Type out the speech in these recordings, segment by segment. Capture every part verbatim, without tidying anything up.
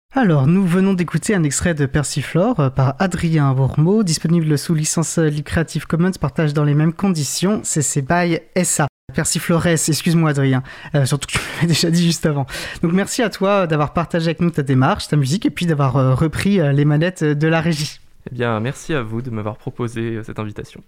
Alors, nous venons d'écouter un extrait de Persiflore euh, par Adrien Bourmeau, disponible sous licence euh, Creative Commons, partage dans les mêmes conditions, C C by S A. Persiflores, excuse-moi Adrien, euh, surtout que tu m'avais déjà dit juste avant. Donc merci à toi d'avoir partagé avec nous ta démarche, ta musique, et puis d'avoir euh, repris euh, les manettes de la régie. Eh bien, merci à vous de m'avoir proposé euh, cette invitation.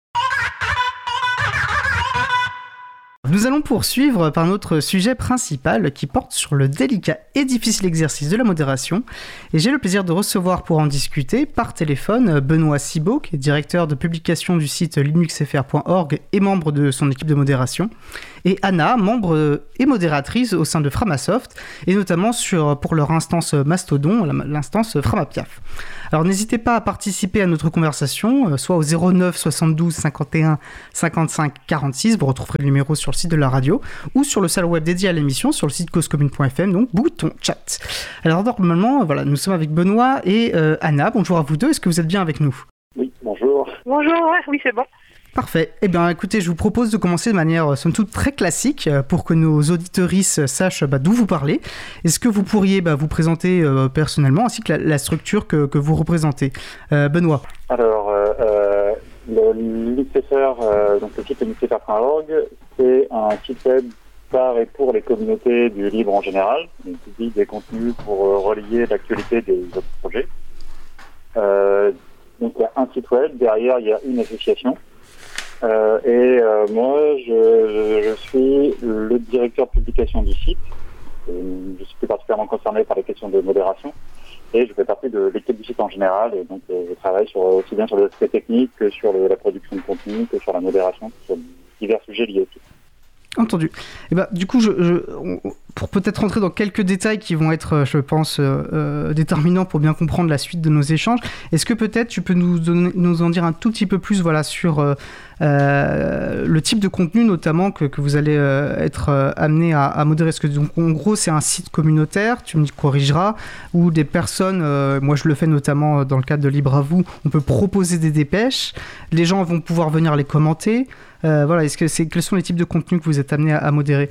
Nous allons poursuivre par notre sujet principal qui porte sur le délicat et difficile exercice de la modération. Et j'ai le plaisir de recevoir pour en discuter par téléphone Benoît Cibot, qui est directeur de publication du site linuxfr point org et membre de son équipe de modération, et Anna, membre et modératrice au sein de Framasoft, et notamment sur, pour leur instance Mastodon, l'instance Framapiaf. Alors n'hésitez pas à participer à notre conversation, soit au zéro neuf soixante-douze cinquante et un cinquante-cinq quarante-six, vous retrouverez le numéro sur le site de la radio, ou sur le salon web dédié à l'émission, sur le site cause commune point f m, donc bouton chat. Alors normalement, voilà, nous sommes avec Benoît et euh, Anna. Bonjour à vous deux, est-ce que vous êtes bien avec nous ? Oui, bonjour. Bonjour, ouais, oui c'est bon. Parfait. Eh bien, écoutez, je vous propose de commencer de manière, somme toute, très classique pour que nos auditorices sachent bah, d'où vous parlez. Est-ce que vous pourriez bah, vous présenter euh, personnellement, ainsi que la, la structure que, que vous représentez euh, Benoît. Alors, euh, euh, le linuxfr, euh, donc le site linuxfr point org, c'est un site web par et pour les communautés du libre en général. Il publie des contenus pour euh, relier l'actualité des autres projets. Euh, donc, il y a un site web, derrière, il y a une association. Euh, et euh, moi, je, je, je suis le directeur de publication du site. Je suis plus particulièrement concerné par les questions de modération. Et je fais partie de l'équipe du site en général. Et donc, euh, je travaille sur, aussi bien sur les aspects techniques que sur le, la production de contenu, que sur la modération, sur divers sujets liés au site. Entendu. Et bah, du coup, je, je, on, pour peut-être rentrer dans quelques détails qui vont être, je pense, euh, euh, déterminants pour bien comprendre la suite de nos échanges, est-ce que peut-être tu peux nous, donner, nous en dire un tout petit peu plus voilà, sur euh, euh, le type de contenu notamment que, que vous allez euh, être euh, amené à, à modérer? Parce que donc, en gros, c'est un site communautaire, tu me corrigeras, où des personnes, euh, moi je le fais notamment dans le cadre de Libre à vous, on peut proposer des dépêches, les gens vont pouvoir venir les commenter. Euh, voilà, est-ce que c'est, quels sont les types de contenus que vous êtes amenés à, à modérer?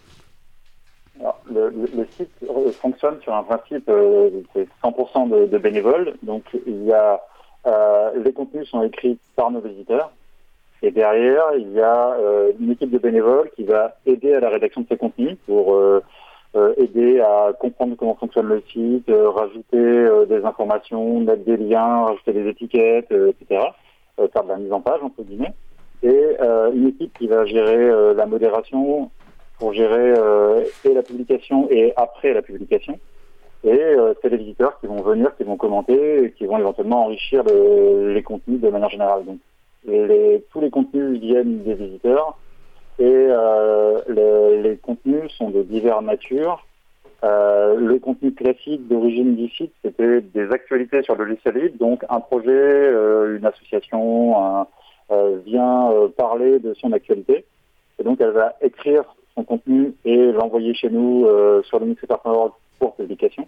Alors, le, le, le site fonctionne sur un principe, euh, c'est cent pour cent de, de bénévoles. Donc, il y a, euh, les contenus sont écrits par nos visiteurs. Et derrière, il y a euh, une équipe de bénévoles qui va aider à la rédaction de ces contenus pour euh, euh, aider à comprendre comment fonctionne le site, euh, rajouter euh, des informations, mettre des liens, rajouter des étiquettes, euh, et cetera. Euh, faire de la mise en page, entre guillemets. Et euh, une équipe qui va gérer euh, la modération pour gérer euh, et la publication et après la publication. Et euh, c'est les visiteurs qui vont venir, qui vont commenter et qui vont éventuellement enrichir le, les contenus de manière générale. Donc, les, tous les contenus viennent des visiteurs et euh, le, les contenus sont de diverses natures. Euh, le contenu classique d'origine du site, c'était des actualités sur le logiciel libre, donc un projet, euh, une association, un Euh, vient euh, parler de son actualité. Et donc, elle va écrire son contenu et l'envoyer chez nous euh, sur linuxfr point org pour publication.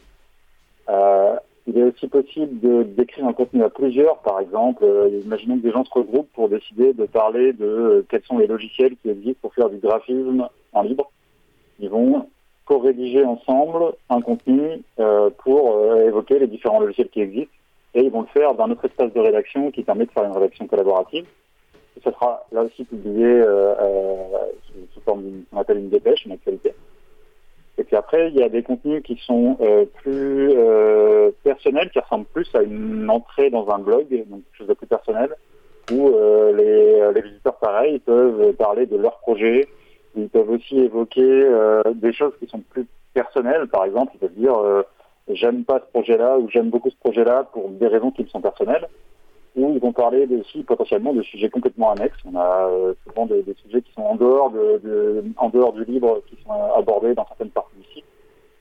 Euh, il est aussi possible de, d'écrire un contenu à plusieurs. Par exemple, euh, imaginons que des gens se regroupent pour décider de parler de euh, quels sont les logiciels qui existent pour faire du graphisme en libre. Ils vont co-rédiger ensemble un contenu euh, pour euh, évoquer les différents logiciels qui existent. Et ils vont le faire dans notre espace de rédaction qui permet de faire une rédaction collaborative. Et ça sera là aussi publié euh, euh, sous forme d'une, qu'on appelle une dépêche, une actualité. Et puis après, il y a des contenus qui sont euh, plus euh, personnels, qui ressemblent plus à une entrée dans un blog, donc quelque chose de plus personnel, où euh, les, les visiteurs, pareil, peuvent parler de leur projet. Ils peuvent aussi évoquer euh, des choses qui sont plus personnelles. Par exemple, ils peuvent dire euh, j'aime pas ce projet-là ou j'aime beaucoup ce projet-là pour des raisons qui me sont personnelles. Ou ils vont parler aussi potentiellement de sujets complètement annexes. On a euh, souvent des, des sujets qui sont en dehors de, de, en dehors du libre, qui sont abordés dans certaines parties du site.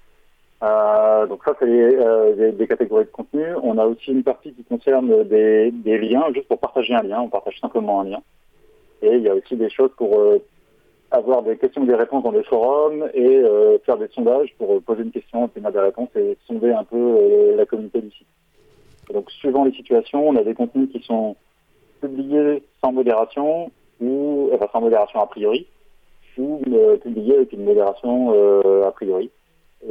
Euh, donc ça, c'est euh, des, des catégories de contenu. On a aussi une partie qui concerne des, des liens, juste pour partager un lien. On partage simplement un lien. Et il y a aussi des choses pour euh, avoir des questions et des réponses dans des forums et euh, faire des sondages pour euh, poser une question, obtenir des réponses et sonder un peu euh, la communauté du site. Donc, suivant les situations, on a des contenus qui sont publiés sans modération, ou enfin sans modération a priori, ou euh, publiés avec une modération euh, a priori. Et donc,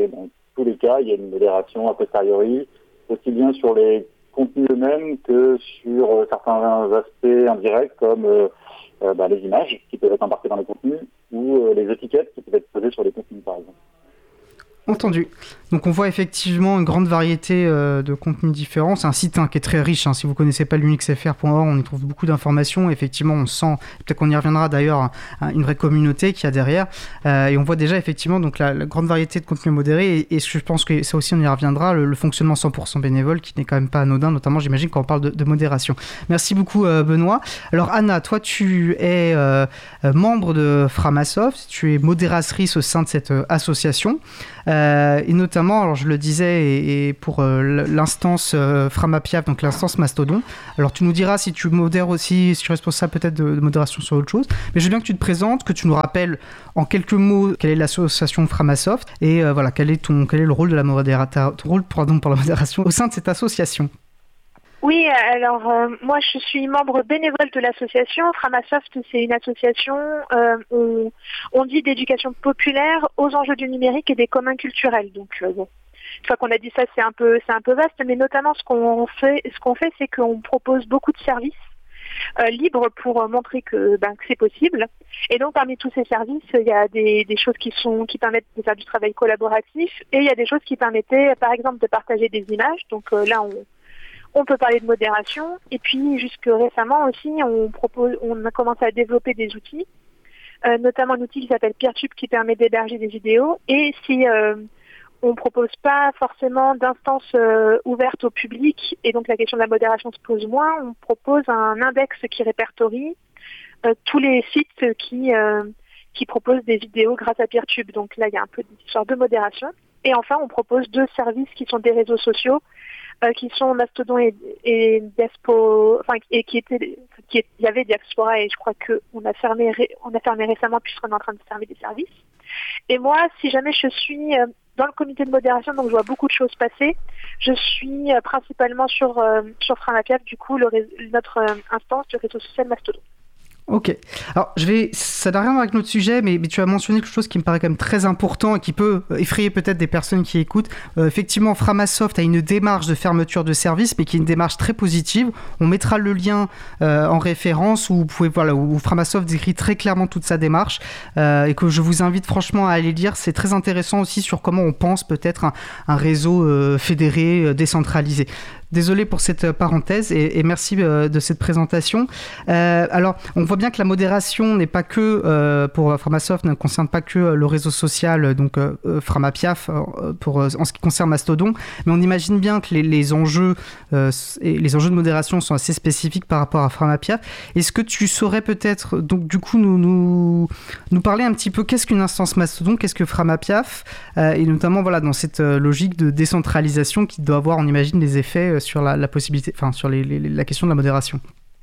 tous les cas, il y a une modération a posteriori, aussi bien sur les contenus eux-mêmes que sur euh, certains aspects indirects comme euh, euh, bah, les images qui peuvent être embarquées dans les contenus ou euh, les étiquettes qui peuvent être posées sur les contenus, par exemple. Entendu. Donc on voit effectivement une grande variété euh, de contenus différents. C'est un site hein, qui est très riche. Hein. Si vous ne connaissez pas l'unix f r point org, on y trouve beaucoup d'informations. Effectivement, on sent, peut-être qu'on y reviendra d'ailleurs, hein, une vraie communauté qu'il y a derrière. Euh, et on voit déjà effectivement donc, la, la grande variété de contenus modérés. Et, et je pense que ça aussi, on y reviendra, le, le fonctionnement cent pour cent bénévole qui n'est quand même pas anodin, notamment j'imagine quand on parle de, de modération. Merci beaucoup euh, Benoît. Alors Anna, toi tu es euh, membre de Framasoft, tu es modératrice au sein de cette euh, association. Euh, et notamment, alors je le disais, et, et pour euh, l'instance euh, Framapiaf, donc l'instance Mastodon. Alors tu nous diras si tu modères aussi, si tu es responsable peut-être de, de modération sur autre chose. Mais je veux bien que tu te présentes, que tu nous rappelles en quelques mots quelle est l'association Framasoft et euh, voilà quel est ton quel est le rôle de la modération, ton rôle pardon pour la modération au sein de cette association. Oui, alors euh, moi je suis membre bénévole de l'association. Framasoft, c'est une association, euh, on, on dit d'éducation populaire aux enjeux du numérique et des communs culturels. Donc euh, bon, une fois qu'on a dit ça, c'est un peu c'est un peu vaste, mais notamment ce qu'on fait, ce qu'on fait, c'est qu'on propose beaucoup de services euh, libres pour euh, montrer que, ben, que c'est possible. Et donc parmi tous ces services, il y a des, des choses qui sont qui permettent de faire du travail collaboratif, et il y a des choses qui permettaient, par exemple, de partager des images. Donc euh, là, on On peut parler de modération, et puis jusque récemment aussi, on propose, on a commencé à développer des outils, euh, notamment un outil qui s'appelle Peertube qui permet d'héberger des vidéos. Et si euh, on propose pas forcément d'instances euh, ouvertes au public, et donc la question de la modération se pose moins, on propose un index qui répertorie euh, tous les sites qui euh, qui proposent des vidéos grâce à Peertube. Donc là, il y a un peu d'histoire de modération. Et enfin, on propose deux services qui sont des réseaux sociaux. Euh, qui sont Mastodon et, et Diaspo, enfin et qui étaient, qui est, il y avait Diaspora, et je crois que on a fermé, ré, on a fermé récemment puisqu'on est en train de fermer des services. Et moi, si jamais je suis euh, dans le comité de modération, donc je vois beaucoup de choses passer, je suis euh, principalement sur euh, sur Framapiaf, du coup le, notre euh, instance du réseau social Mastodon. Ok. Alors, je vais, ça n'a rien à voir avec notre sujet, mais, mais tu as mentionné quelque chose qui me paraît quand même très important et qui peut effrayer peut-être des personnes qui écoutent. Euh, effectivement, Framasoft a une démarche de fermeture de service, mais qui est une démarche très positive. On mettra le lien euh, en référence où vous pouvez, voilà, où Framasoft décrit très clairement toute sa démarche euh, et que je vous invite franchement à aller lire. C'est très intéressant aussi sur comment on pense peut-être un, un réseau euh, fédéré, euh, décentralisé. Désolé pour cette parenthèse et, et merci euh, de cette présentation. Euh, alors, on voit bien que la modération n'est pas que, euh, pour Framasoft, ne concerne pas que le réseau social, donc euh, Framapiaf, euh, pour, euh, en ce qui concerne Mastodon, mais on imagine bien que les, les, enjeux, euh, et les enjeux de modération sont assez spécifiques par rapport à Framapiaf. Est-ce que tu saurais peut-être, donc du coup, nous, nous, nous parler un petit peu qu'est-ce qu'une instance Mastodon, qu'est-ce que Framapiaf, euh, et notamment voilà, dans cette euh, logique de décentralisation qui doit avoir, on imagine, des effets euh, sur la, la possibilité, enfin sur les, les, la question de la modération.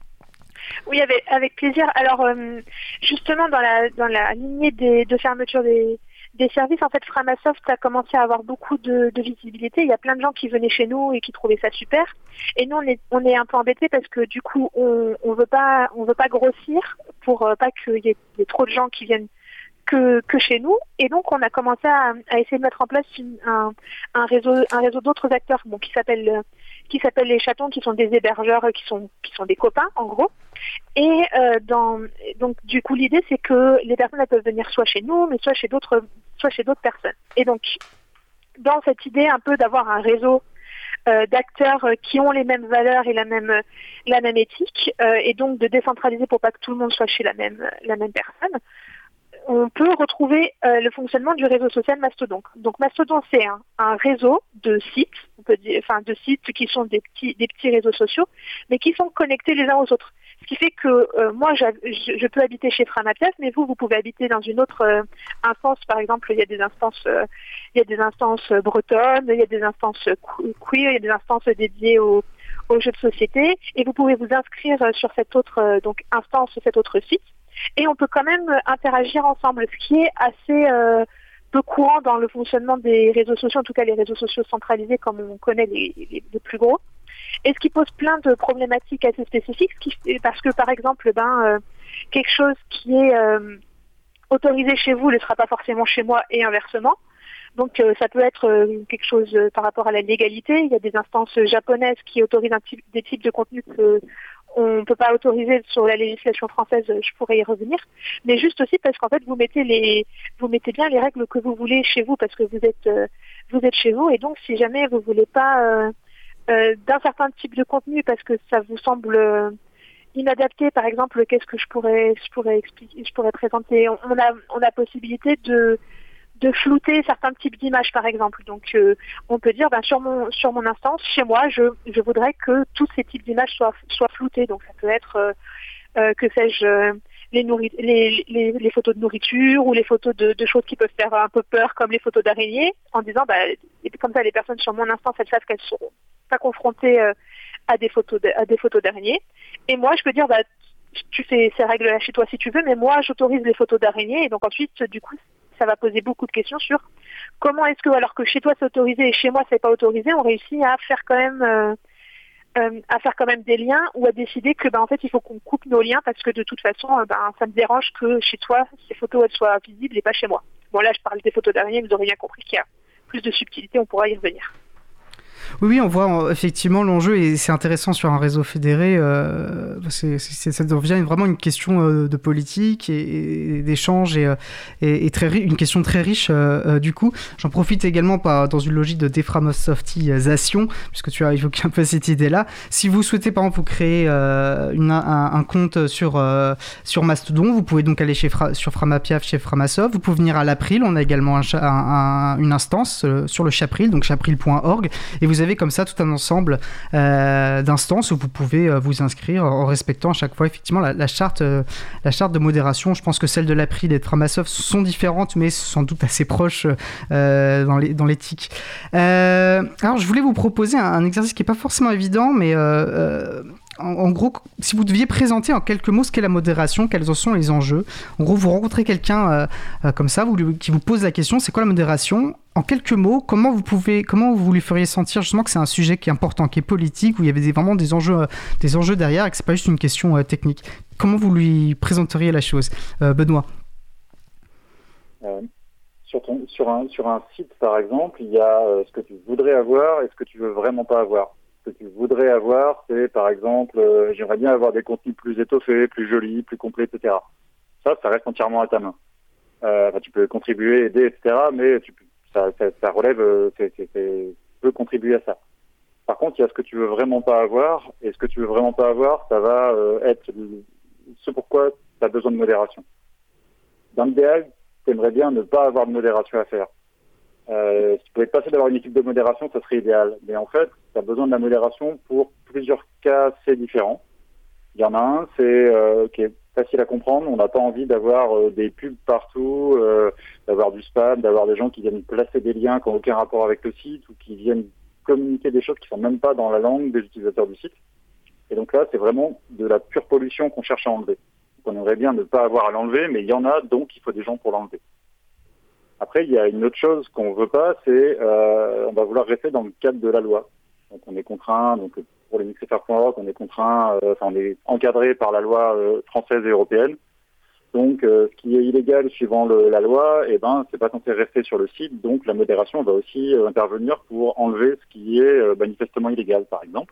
Oui, avec, avec plaisir. Alors, euh, justement, dans la, dans la lignée des, de fermeture des, des services, en fait, Framasoft a commencé à avoir beaucoup de, de visibilité. Il y a plein de gens qui venaient chez nous et qui trouvaient ça super. Et nous, on est, on est un peu embêtés parce que du coup, on, on veut pas, on veut pas grossir pour euh, pas qu'il y ait, y ait trop de gens qui viennent que, que chez nous. Et donc, on a commencé à, à essayer de mettre en place une, un, un réseau, un réseau d'autres acteurs, bon, qui s'appelle qui s'appellent les chatons, qui sont des hébergeurs, qui sont qui sont des copains en gros. Et euh, dans donc du coup l'idée c'est que les personnes elles peuvent venir soit chez nous, mais soit chez d'autres soit chez d'autres personnes. Et donc dans cette idée un peu d'avoir un réseau euh, d'acteurs qui ont les mêmes valeurs et la même la même éthique, euh, et donc de décentraliser pour pas que tout le monde soit chez la même la même personne, on peut retrouver euh, le fonctionnement du réseau social Mastodon. Donc Mastodon, c'est un, un réseau de sites, on peut dire, enfin de sites qui sont des petits, des petits réseaux sociaux, mais qui sont connectés les uns aux autres. Ce qui fait que euh, moi, je, je peux habiter chez Framapiaf, mais vous, vous pouvez habiter dans une autre euh, instance. Par exemple, il y a des instances, euh, il y a des instances bretonnes, il y a des instances queer, il y a des instances dédiées aux, aux jeux de société, et vous pouvez vous inscrire sur cette autre euh, donc instance, cet autre site. Et on peut quand même interagir ensemble, ce qui est assez euh, peu courant dans le fonctionnement des réseaux sociaux, en tout cas les réseaux sociaux centralisés comme on connaît les, les, les plus gros. Et ce qui pose plein de problématiques assez spécifiques, ce qui, parce que par exemple, ben, euh, quelque chose qui est euh, autorisé chez vous ne sera pas forcément chez moi et inversement. Donc euh, ça peut être euh, quelque chose euh, par rapport à la légalité. Il y a des instances japonaises qui autorisent un type, des types de contenus que on ne peut pas autoriser sur la législation française. Je pourrais y revenir, mais juste aussi parce qu'en fait vous mettez les, vous mettez bien les règles que vous voulez chez vous parce que vous êtes, euh, vous êtes chez vous et donc si jamais vous voulez pas euh, euh, d'un certain type de contenu parce que ça vous semble euh, inadapté, par exemple, qu'est-ce que je pourrais, je pourrais expliquer, je pourrais présenter. On, on a, on a possibilité de de flouter certains types d'images, par exemple. Donc, euh, on peut dire, ben, sur mon sur mon instance, chez moi, je je voudrais que tous ces types d'images soient soient floutés. Donc, ça peut être euh, euh, que sais-je, euh, les, nourri- les, les les photos de nourriture ou les photos de, de choses qui peuvent faire un peu peur, comme les photos d'araignées, en disant, bah, et comme ça, les personnes sur mon instance, elles savent qu'elles seront pas confrontées euh, à des photos de, à des photos d'araignées. Et moi, je peux dire, bah, tu fais ces règles-là chez toi si tu veux, mais moi, j'autorise les photos d'araignées. Et donc ensuite, du coup, ça va poser beaucoup de questions sur comment est-ce que, alors que chez toi c'est autorisé et chez moi c'est pas autorisé, on réussit à faire quand même, euh, euh, à faire quand même des liens ou à décider que, ben, en fait, il faut qu'on coupe nos liens parce que de toute façon, euh, ben, ça me dérange que chez toi ces photos elles soient visibles et pas chez moi. Bon, là, je parle des photos d'araignées, vous aurez bien compris qu'il y a plus de subtilité, on pourra y revenir. Oui, oui, on voit effectivement l'enjeu et c'est intéressant sur un réseau fédéré. Euh, c'est, c'est, ça devient vraiment une question euh, de politique et, et d'échange et, et, et très, une question très riche euh, du coup. J'en profite également pas dans une logique de déframosoftisation, puisque tu as évoqué un peu cette idée-là. Si vous souhaitez par exemple vous créer euh, une, un, un compte sur, euh, sur Mastodon, vous pouvez donc aller chez Fra, sur Framapiaf, chez Framasoft. Vous pouvez venir à l'April, on a également un, un, une instance euh, sur le Chapril, donc chapril point org, et vous avez comme ça tout un ensemble euh, d'instances où vous pouvez euh, vous inscrire en respectant à chaque fois effectivement la, la charte euh, la charte de modération. Je pense que celles de l'April et de Framasoft sont différentes mais sans doute assez proches euh, dans, les, dans l'éthique. Euh, alors je voulais vous proposer un, un exercice qui n'est pas forcément évident mais euh, euh, En, en gros, si vous deviez présenter en quelques mots ce qu'est la modération, quels en sont les enjeux. En gros, vous rencontrez quelqu'un euh, euh, comme ça, vous lui, qui vous pose la question, c'est quoi la modération ? En quelques mots, comment vous pouvez, comment vous lui feriez sentir justement que c'est un sujet qui est important, qui est politique, où il y avait des, vraiment des enjeux, euh, des enjeux derrière et que c'est pas juste une question euh, technique. Comment vous lui présenteriez la chose, euh, Benoît ? euh, sur, ton, sur, un, sur un site, par exemple, il y a euh, ce que tu voudrais avoir et ce que tu veux vraiment pas avoir. Ce que tu voudrais avoir, c'est par exemple, euh, j'aimerais bien avoir des contenus plus étoffés, plus jolis, plus complets, et cetera. Ça, ça reste entièrement à ta main. Euh, enfin, tu peux contribuer, aider, et cetera. Mais tu, ça, ça, ça relève, c'est, c'est, c'est, tu peux contribuer à ça. Par contre, il y a ce que tu veux vraiment pas avoir, et ce que tu veux vraiment pas avoir, ça va euh, être ce pourquoi tu as besoin de modération. Dans l'idéal, tu aimerais bien ne pas avoir de modération à faire. Euh, si tu pouvais te passer d'avoir une équipe de modération, ça serait idéal. Mais en fait, tu as besoin de la modération pour plusieurs cas assez différents. Il y en a un, c'est euh, qui est facile à comprendre. On n'a pas envie d'avoir euh, des pubs partout, euh, d'avoir du spam, d'avoir des gens qui viennent placer des liens qui n'ont aucun rapport avec le site ou qui viennent communiquer des choses qui sont même pas dans la langue des utilisateurs du site. Et donc là, c'est vraiment de la pure pollution qu'on cherche à enlever. Donc on aimerait bien ne pas avoir à l'enlever, mais il y en a, donc il faut des gens pour l'enlever. Après, il y a une autre chose qu'on veut pas, c'est euh, on va vouloir rester dans le cadre de la loi. Donc on est contraint, donc pour les mixfr point org, on est contraint, euh, enfin on est encadré par la loi euh, française et européenne. Donc euh, ce qui est illégal suivant le, la loi, eh ben c'est pas censé rester sur le site. Donc la modération va aussi euh, intervenir pour enlever ce qui est euh, manifestement illégal, par exemple.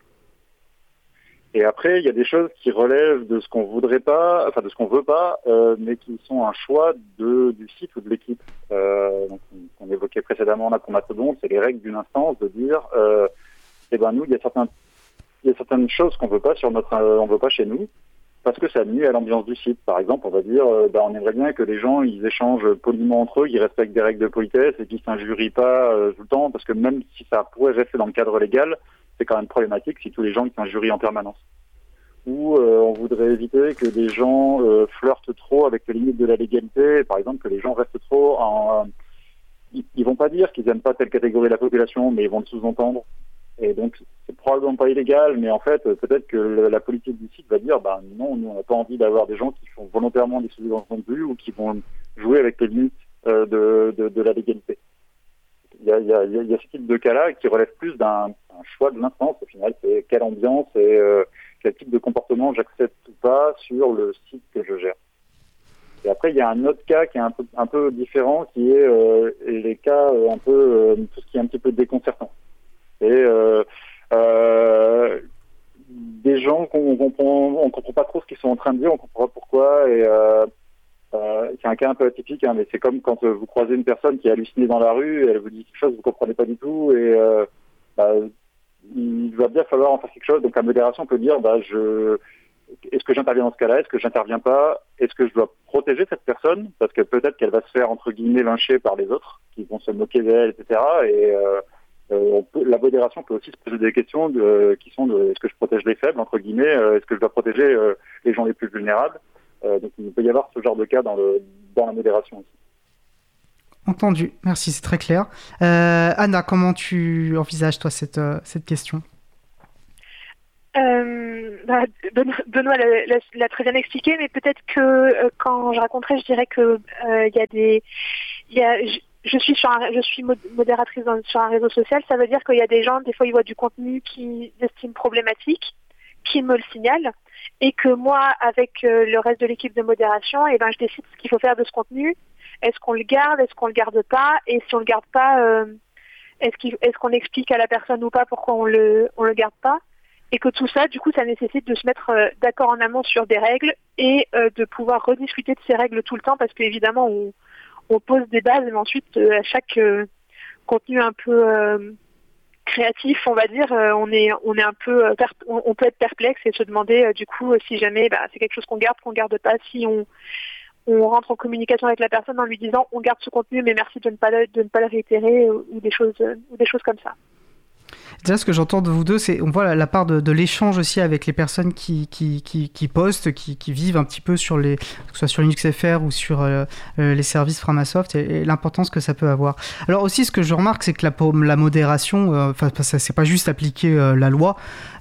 Et après, il y a des choses qui relèvent de ce qu'on voudrait pas, enfin de ce qu'on veut pas, euh, mais qui sont un choix de, du site ou de l'équipe. Euh, donc, on évoquait précédemment là pour Mastodon, c'est les règles d'une instance de dire, euh, eh ben nous, il y a certains, il y a certaines choses qu'on veut pas sur notre, euh, on veut pas chez nous, parce que ça nuit à l'ambiance du site. Par exemple, on va dire, euh, ben on aimerait bien que les gens ils échangent poliment entre eux, qu'ils respectent des règles de politesse et qu'ils s'injurient pas euh, tout le temps, parce que même si ça pourrait rester dans le cadre légal, c'est quand même problématique si tous les gens qui s'injurient en permanence. Ou euh, on voudrait éviter que des gens euh, flirtent trop avec les limites de la légalité, par exemple que les gens restent trop en... Euh, ils, ils vont pas dire qu'ils aiment pas telle catégorie de la population, mais ils vont le sous-entendre. Et donc c'est probablement pas illégal, mais en fait peut-être que le, la politique du site va dire bah non, nous on n'a pas envie d'avoir des gens qui font volontairement des sous-entendus ou qui vont jouer avec les limites euh, de, de, de la légalité. Il y a, il y a, il y a ce type de cas-là qui relève plus d'un, d'un choix de l'instance. Au final, c'est quelle ambiance et euh, quel type de comportement j'accepte ou pas sur le site que je gère. Et après, il y a un autre cas qui est un peu, un peu différent, qui est euh, les cas euh, un peu, euh, tout ce qui est un petit peu déconcertant. Et euh, euh, des gens qu'on comprend, on comprend pas trop ce qu'ils sont en train de dire, on comprend pas pourquoi. Et euh, euh, c'est un cas un peu atypique, hein, mais c'est comme quand euh, vous croisez une personne qui est hallucinée dans la rue, et elle vous dit quelque chose, vous comprenez pas du tout, et euh, bah, il va bien falloir en faire quelque chose. Donc la modération peut dire, bah, je, est-ce que j'interviens dans ce cas-là, est-ce que j'interviens pas, est-ce que je dois protéger cette personne, parce que peut-être qu'elle va se faire entre guillemets lyncher par les autres, qui vont se moquer d'elle, et cetera. Et euh, euh, on peut, la modération peut aussi se poser des questions de, qui sont de, est-ce que je protège les faibles, entre guillemets, euh, est-ce que je dois protéger euh, les gens les plus vulnérables. Euh, donc il peut y avoir ce genre de cas dans, le, dans la modération aussi. Entendu, merci, c'est très clair. Euh, Anna, comment tu envisages toi cette, euh, cette question ? Euh, bah, Benoît l'a, l'a, l'a très bien expliqué, mais peut-être que euh, quand je raconterai, je dirais que il euh, y a des, il y a, je, je suis sur un, je suis modératrice dans, sur un réseau social. Ça veut dire qu'il y a des gens, des fois, ils voient du contenu qu'ils estiment problématique, qui me le signalent, et que moi, avec euh, le reste de l'équipe de modération, et ben, je décide ce qu'il faut faire de ce contenu. Est-ce qu'on le garde, est-ce qu'on le garde pas, et si on le garde pas, euh, est-ce, qu'il, est-ce qu'on explique à la personne ou pas pourquoi on le, on le garde pas? Et que tout ça, du coup, ça nécessite de se mettre euh, d'accord en amont sur des règles et euh, de pouvoir rediscuter de ces règles tout le temps, parce qu'évidemment, on, on pose des bases, mais ensuite, euh, à chaque euh, contenu un peu euh, créatif, on va dire, euh, on est, on est un peu, euh, per- on, on peut être perplexe et se demander, euh, du coup, si jamais bah, c'est quelque chose qu'on garde, qu'on garde pas, si on on rentre en communication avec la personne en lui disant on garde ce contenu mais merci de ne pas le, de ne pas le réitérer ou, ou des choses ou des choses comme ça. Déjà, ce que j'entends de vous deux, c'est on voit la, la part de, de l'échange aussi avec les personnes qui, qui, qui, qui postent, qui, qui vivent un petit peu sur les, que ce soit sur Linux F R ou sur euh, les services Framasoft, et, et l'importance que ça peut avoir. Alors aussi, ce que je remarque, c'est que la, la modération, enfin, euh, ça, c'est pas juste appliquer euh, la loi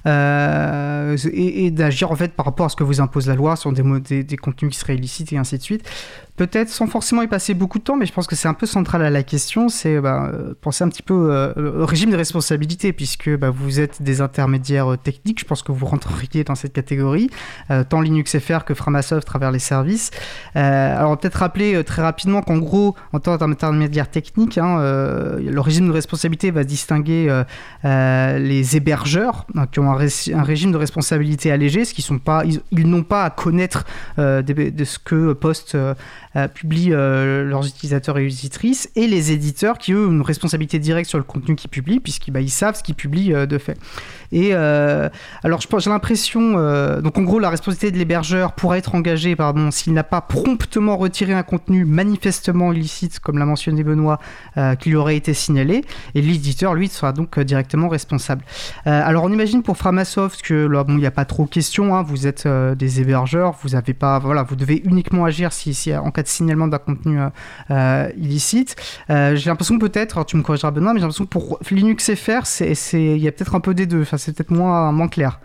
euh, et, et d'agir en fait par rapport à ce que vous impose la loi sur des, des, des contenus qui seraient illicites et ainsi de suite. Peut-être sans forcément y passer beaucoup de temps, mais je pense que c'est un peu central à la question, c'est bah, penser un petit peu euh, au régime de responsabilité, puisque bah, vous êtes des intermédiaires techniques, je pense que vous rentreriez dans cette catégorie, euh, tant Linux F R que Framasoft à travers les services. Euh, alors on va peut-être rappeler euh, très rapidement qu'en gros, en tant qu'intermédiaire technique, hein, euh, le régime de responsabilité va distinguer euh, euh, les hébergeurs, hein, qui ont un, ré- un régime de responsabilité allégé, ce qui sont pas, ils, ils n'ont pas à connaître euh, de, de ce que poste euh, Euh, publient euh, leurs utilisateurs et utilisatrices, et les éditeurs qui, eux, ont une responsabilité directe sur le contenu qu'ils publient, puisqu'ils bah, ils savent ce qu'ils publient euh, de fait. Et euh, alors, je, j'ai l'impression... Euh, donc, en gros, la responsabilité de l'hébergeur pourra être engagée pardon, s'il n'a pas promptement retiré un contenu manifestement illicite, comme l'a mentionné Benoît, euh, qui lui aurait été signalé, et l'éditeur, lui, sera donc euh, directement responsable. Euh, alors, on imagine pour Framasoft que là, bon, il n'y a pas trop question, hein, vous êtes euh, des hébergeurs, vous avez pas... Voilà, vous devez uniquement agir si, si en cas de signalement d'un contenu euh, illicite. Euh, j'ai l'impression que peut-être, alors tu me corrigeras Benoît, mais j'ai l'impression que pour Linux F R, c'est, c'est, il y a peut-être un peu des deux, enfin c'est peut-être moins, moins clair.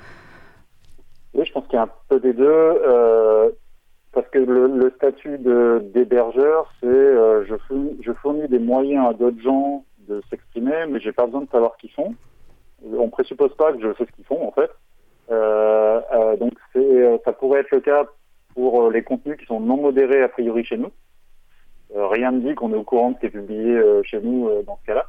Oui, je pense qu'il y a un peu des deux, euh, parce que le, le statut de, d'hébergeur, c'est euh, je, fournis, je fournis des moyens à d'autres gens de s'exprimer, mais j'ai pas besoin de savoir ce qu'ils font. On présuppose pas que je sais ce qu'ils font, en fait. Euh, euh, donc c'est, ça pourrait être le cas pour les contenus qui sont non modérés a priori chez nous. Euh, rien ne dit qu'on est au courant de ce qui est publié euh, chez nous euh, dans ce cas-là.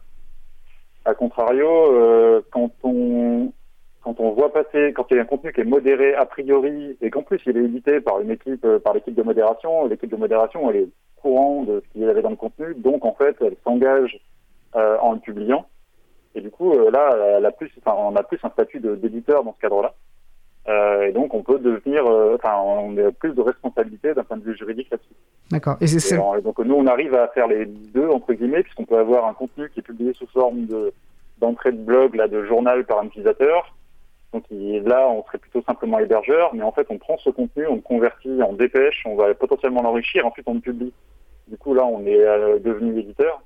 A contrario, euh, quand on quand on voit passer, quand il y a un contenu qui est modéré a priori et qu'en plus il est édité par une équipe, euh, par l'équipe de modération, l'équipe de modération elle est au courant de ce qu'il y avait dans le contenu, donc en fait elle s'engage euh, en le publiant. Et du coup euh, là, elle a plus, enfin on a plus un statut de, d'éditeur dans ce cadre-là. Euh, et donc on peut devenir, euh, enfin on a plus de responsabilité d'un point de vue juridique là-dessus. D'accord. Et c'est, c'est... Et on, donc nous on arrive à faire les deux entre guillemets, puisqu'on peut avoir un contenu qui est publié sous forme de d'entrée de blog, là, de journal par un utilisateur. Donc il, là on serait plutôt simplement hébergeur, mais en fait on prend ce contenu, on le convertit en dépêche, on va potentiellement l'enrichir, ensuite on le publie. Du coup là on est euh, devenu éditeur.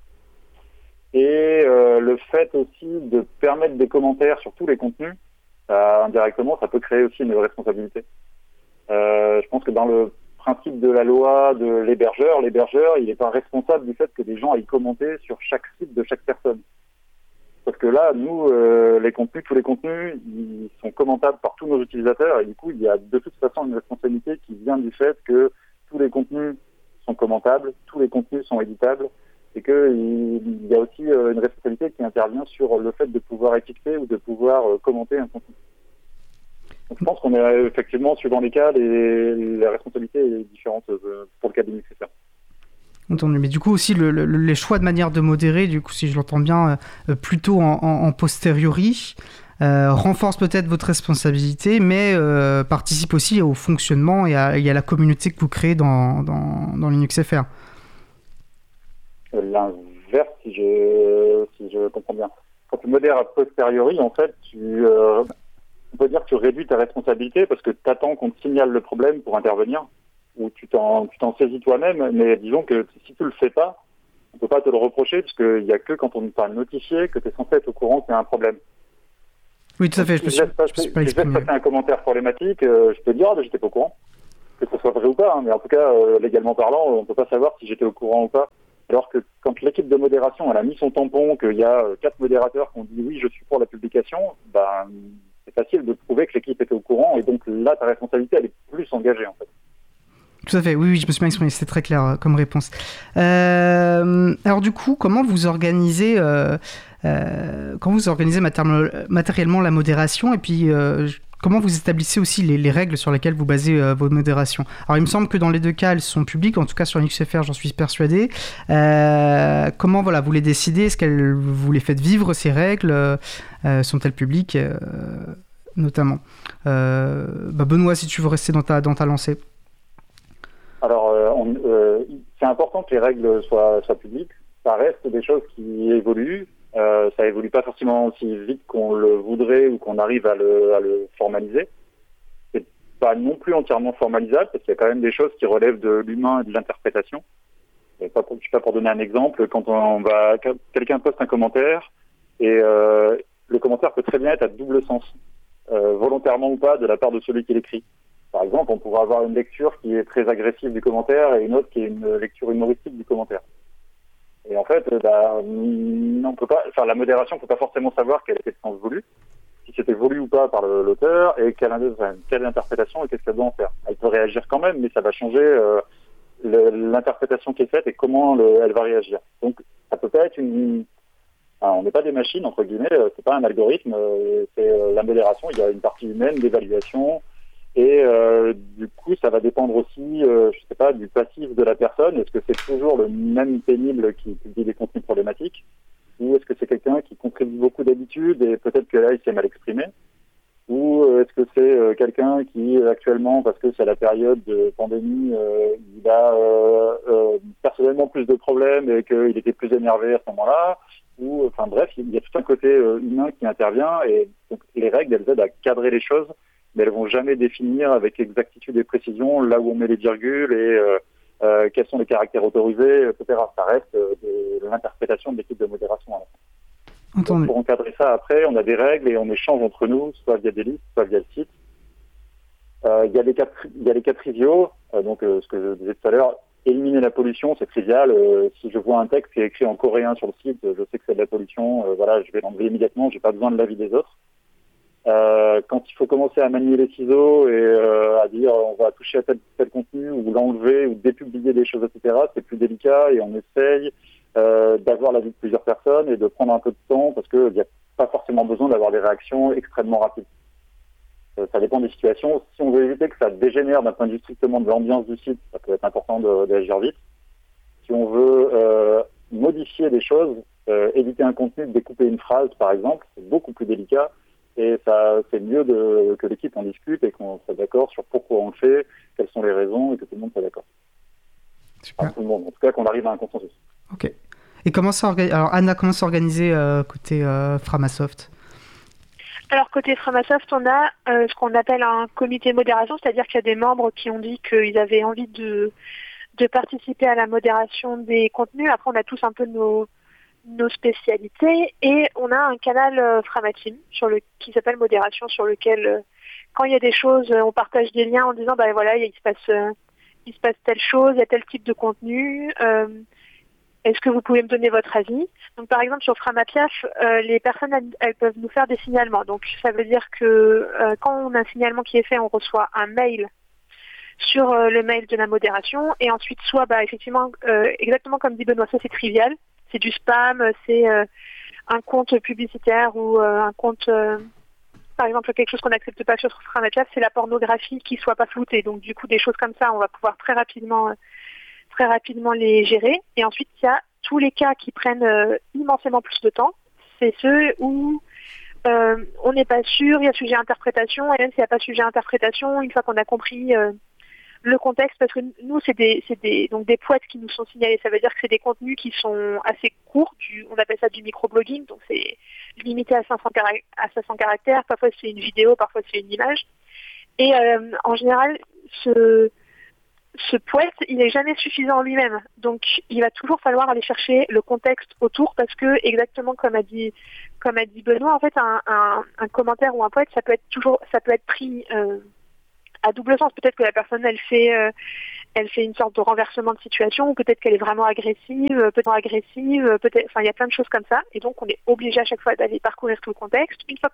Et euh, le fait aussi de permettre des commentaires sur tous les contenus, Euh, indirectement, ça peut créer aussi une responsabilité. Euh, je pense que dans le principe de la loi de l'hébergeur, l'hébergeur, il n'est pas responsable du fait que des gens aillent commenter sur chaque site de chaque personne. Parce que là, nous, euh, les contenus, tous les contenus, ils sont commentables par tous nos utilisateurs, et du coup, il y a de toute façon une responsabilité qui vient du fait que tous les contenus sont commentables, tous les contenus sont éditables, et qu'il y a aussi euh, une responsabilité qui intervient sur le fait de pouvoir étiqueter ou de pouvoir euh, commenter un contenu. Donc, je pense qu'on est effectivement, suivant les cas, les, la responsabilité est différente euh, pour le cas des N X F R. Entendu. Mais du coup aussi le, le, les choix de manière de modérer, du coup si je l'entends bien, euh, plutôt en, en, en posteriori, euh, renforce peut-être votre responsabilité, mais euh, participe aussi au fonctionnement et à, et à la communauté que vous créez dans, dans, dans Linux F R. L'inverse, si je, si je comprends bien. Quand tu modères a posteriori, en fait, tu, euh, on peut dire que tu réduis ta responsabilité parce que tu attends qu'on te signale le problème pour intervenir. Ou tu t'en, tu t'en saisis toi-même, mais disons que si tu le fais pas, on peut pas te le reprocher, parce qu'il y a que quand on t'a notifié que tu es censé être au courant qu'il y a un problème. Oui, tout à fait. Donc, je si je laisse passer, si je laisse passer un commentaire problématique, euh, je peux dire, ah, ben, j'étais pas au courant. Que ce soit vrai ou pas, hein, mais en tout cas, euh, légalement parlant, on peut pas savoir si j'étais au courant ou pas. Alors que quand l'équipe de modération, elle a mis son tampon, qu'il y a euh, quatre modérateurs qui ont dit oui, je suis pour la publication, ben, c'est facile de prouver que l'équipe était au courant, et donc là, ta responsabilité, elle est plus engagée, en fait. Tout à fait, oui, oui, je me suis bien exprimé, c'était très clair euh, comme réponse. Euh, alors du coup, comment vous organisez, euh, euh, comment vous organisez matéri- matériellement la modération, et puis euh, comment vous établissez aussi les, les règles sur lesquelles vous basez euh, vos modérations? Alors il me semble que dans les deux cas, elles sont publiques, en tout cas sur Linux F R, j'en suis persuadé. Euh, comment voilà, vous les décidez? Est-ce que vous les faites vivre, ces règles? euh, Sont-elles publiques euh, notamment euh, bah Benoît, si tu veux rester dans ta, dans ta lancée. Alors, euh, on, euh, c'est important que les règles soient, soient publiques. Ça reste des choses qui évoluent. Euh, ça évolue pas forcément aussi vite qu'on le voudrait ou qu'on arrive à le, à le formaliser. C'est pas non plus entièrement formalisable parce qu'il y a quand même des choses qui relèvent de l'humain et de l'interprétation. Et pas pour, je sais pas, pour donner un exemple, quand on va, quelqu'un poste un commentaire et euh, le commentaire peut très bien être à double sens, euh, volontairement ou pas, de la part de celui qui l'écrit. Par exemple, on pourra avoir une lecture qui est très agressive du commentaire et une autre qui est une lecture humoristique du commentaire. Et en fait, bah, on peut pas, enfin, la modération ne peut pas forcément savoir quel était le sens voulu, si c'était voulu ou pas par le, l'auteur, et quelle, enfin, quelle interprétation et qu'est-ce qu'elle doit en faire. Elle peut réagir quand même, mais ça va changer euh, le, l'interprétation qui est faite et comment le, elle va réagir. Donc, ça peut pas être une... Enfin, on n'est pas des machines, entre guillemets, c'est pas un algorithme, c'est euh, la modération, il y a une partie humaine d'évaluation. Et euh, du coup, ça va dépendre aussi, euh, je sais pas, du passif de la personne. Est-ce que c'est toujours le même pénible qui publie des contenus problématiques, ou est-ce que c'est quelqu'un qui contribue beaucoup d'habitude et peut-être que là, il s'est mal exprimé, ou euh, est-ce que c'est euh, quelqu'un qui actuellement, parce que c'est la période de pandémie, euh, il a euh, euh, personnellement plus de problèmes et qu'il était plus énervé à ce moment-là, ou enfin bref, il y a tout un côté euh, humain qui intervient et donc les règles, elles aident à cadrer les choses. Mais elles vont jamais définir avec exactitude et précision là où on met les virgules et euh, euh, quels sont les caractères autorisés, et cetera. Ça reste euh, de l'interprétation de l'équipe de modération. Donc, pour encadrer ça, après, on a des règles et on échange entre nous, soit via des listes, soit via le site. Euh, il y a les cas, il y a les cas triviaux, euh, donc euh, ce que je disais tout à l'heure, éliminer la pollution, c'est trivial. Euh, si je vois un texte qui est écrit en coréen sur le site, je sais que c'est de la pollution. Euh, voilà, je vais l'enlever immédiatement. J'ai pas besoin de l'avis des autres. Euh, quand il faut commencer à manier les ciseaux et euh, à dire on va toucher à tel, tel contenu ou l'enlever ou dépublier des choses, et cetera, c'est plus délicat et on essaye euh, d'avoir l'avis de plusieurs personnes et de prendre un peu de temps parce qu'il n'y a pas forcément besoin d'avoir des réactions extrêmement rapides. Euh, ça dépend des situations. Si on veut éviter que ça dégénère d'un point de vue strictement de l'ambiance du site, ça peut être important de, d'agir vite. Si on veut euh, modifier des choses, euh, éditer un contenu, découper une phrase par exemple, c'est beaucoup plus délicat. Et ça, c'est mieux de, que l'équipe en discute et qu'on soit d'accord sur pourquoi on le fait, quelles sont les raisons et que tout le monde soit d'accord. Super. Enfin, tout le monde, en tout cas qu'on arrive à un consensus. Ok. Et comment ça organise... Alors Anna, comment s'organiser euh, côté euh, Framasoft? Alors côté Framasoft, on a euh, ce qu'on appelle un comité de modération, c'est-à-dire qu'il y a des membres qui ont dit qu'ils avaient envie de, de participer à la modération des contenus. Après, on a tous un peu nos... nos spécialités et on a un canal euh, Framateam sur le qui s'appelle modération sur lequel euh, quand il y a des choses euh, on partage des liens en disant bah voilà il se passe euh, il se passe telle chose, il y a tel type de contenu, euh, est-ce que vous pouvez me donner votre avis? Donc par exemple sur Framapiaf euh, les personnes elles, elles peuvent nous faire des signalements, donc ça veut dire que euh, quand on a un signalement qui est fait on reçoit un mail sur euh, le mail de la modération. Et ensuite, soit bah, effectivement, euh, exactement comme dit Benoît, ça c'est trivial, c'est du spam, c'est euh, un compte publicitaire ou euh, un compte, euh, par exemple, quelque chose qu'on n'accepte pas sur Framatchat, c'est la pornographie qui soit pas floutée. Donc du coup, des choses comme ça, on va pouvoir très rapidement, euh, très rapidement les gérer. Et ensuite, il y a tous les cas qui prennent euh, immensément plus de temps. C'est ceux où euh, on n'est pas sûr, il y a sujet à interprétation, et même s'il n'y a pas sujet à interprétation, une fois qu'on a compris euh, le contexte, parce que nous, c'est des, c'est des, donc des poètes qui nous sont signalés. Ça veut dire que c'est des contenus qui sont assez courts, du, on appelle ça du microblogging, donc c'est limité à cinq cents, à cinq cents caractères, parfois c'est une vidéo, parfois c'est une image. Et euh, en général, ce, ce poète, il n'est jamais suffisant en lui-même. Donc il va toujours falloir aller chercher le contexte autour, parce que exactement comme a dit, comme a dit Benoît, en fait, un, un, un commentaire ou un poète, ça peut être toujours, ça peut être pris euh, à double sens. Peut-être que la personne, elle fait, euh, elle fait une sorte de renversement de situation, ou peut-être qu'elle est vraiment agressive, peut-être agressive, peut-être, enfin, il y a plein de choses comme ça. Et donc, on est obligé à chaque fois d'aller parcourir tout le contexte. Une fois